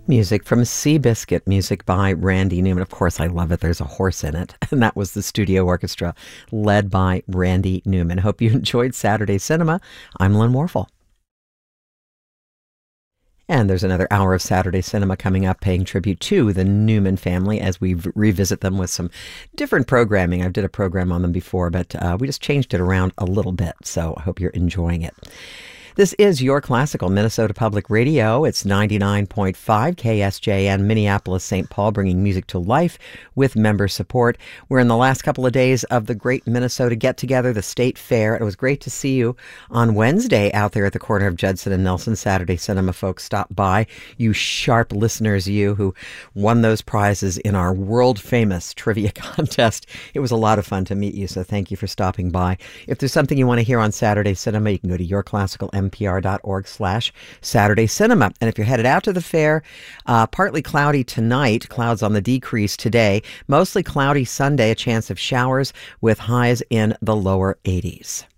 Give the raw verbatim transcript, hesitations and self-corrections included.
Music from Seabiscuit, music by Randy Newman. Of course, I love it. There's a horse in it. And that was the studio orchestra led by Randy Newman. Hope you enjoyed Saturday Cinema. I'm Lynn Warfel. And there's another hour of Saturday Cinema coming up, paying tribute to the Newman family as we revisit them with some different programming. I did a program on them before, but uh, we just changed it around a little bit. So I hope you're enjoying it. This is Your Classical Minnesota Public Radio. It's ninety-nine point five K S J N, Minneapolis, Saint Paul, bringing music to life with member support. We're in the last couple of days of the Great Minnesota Get-Together, the State Fair. It was great to see you on Wednesday out there at the corner of Judson and Nelson. Saturday Cinema folks stopped by. You sharp listeners, you who won those prizes in our world-famous trivia contest. It was a lot of fun to meet you, so thank you for stopping by. If there's something you want to hear on Saturday Cinema, you can go to Your Classical M P R dot org slash Saturday Cinema. And if you're headed out to the fair, uh, partly cloudy tonight, clouds on the decrease today, mostly cloudy Sunday, a chance of showers with highs in the lower eighties.